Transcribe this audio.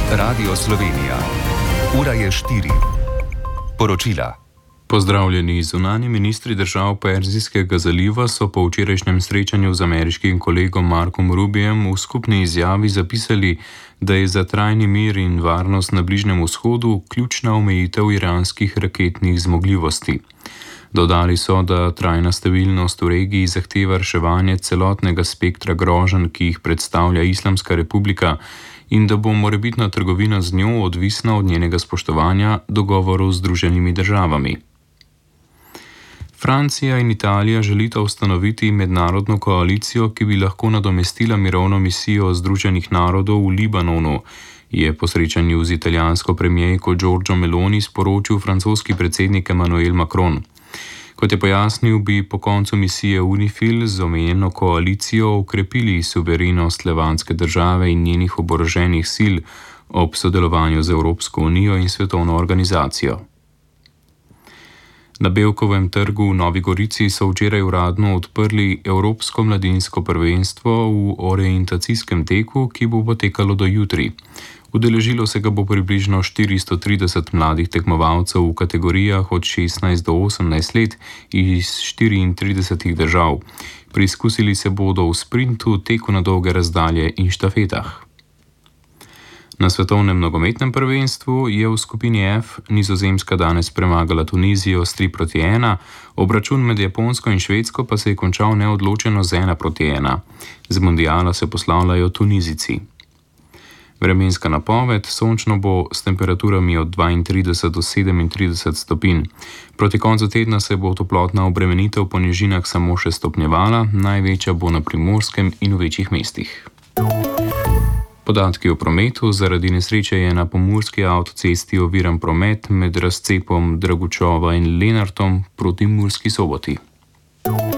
Radio Slovenija. Ura je 4. Poročila. Pozdravljeni. Zunanji ministri držav Perzijskega zaliva so po včerajšnjem srečanju z ameriškim kolegom Markom Rubijem v skupni izjavi zapisali, da je za trajni mir in varnost na Bližnjem vzhodu ključna omejitev iranskih raketnih zmogljivosti. Dodali so, da trajna stabilnost v regiji zahteva reševanje celotnega spektra groženj, ki jih predstavlja Islamska republika, in da bo morebitna trgovina z njo odvisna od njenega spoštovanja dogovorov z Združenimi državami. Francija in Italija želita ustanoviti mednarodno koalicijo, ki bi lahko nadomestila mirovno misijo Združenih narodov v Libanonu, je po srečanju z italijansko premijerko Giorgio Meloni sporočil francoski predsednik Emmanuel Macron. Kot je pojasnil, bi po koncu misije UNIFIL z omenjeno koalicijo okrepili suverenost levantske države in njenih oboroženih sil ob sodelovanju z Evropsko unijo in svetovno organizacijo. Na Bevkovem trgu v Novi Gorici so včeraj uradno odprli Evropsko mladinsko prvenstvo v orientacijskem teku, ki bo potekalo do jutri. Udeležilo se ga bo približno 430 mladih tekmovalcev v kategorijah od 16 do 18 let iz 34 držav. Preizkusili se bodo v sprintu, teku na dolge razdalje in štafetah. Na svetovnem nogometnem prvenstvu je v skupini F Nizozemska danes premagala Tunizijo s 3-1, obračun med Japonsko in Švedsko pa se je končal neodločeno z 1-1. Z mundiala se poslavljajo Tunizijci. Vremenska napoved: sončno bo s temperaturami od 32 do 37 stopinj. Proti koncu tedna se bo toplotna obremenitev po nižinah samo še stopnjevala, največja bo na Primorskem in v večjih mestih. Podatki o prometu: zaradi nesreče je na pomurski avtocesti oviran promet med razcepom Dragučova in Lenartom proti Murski Soboti.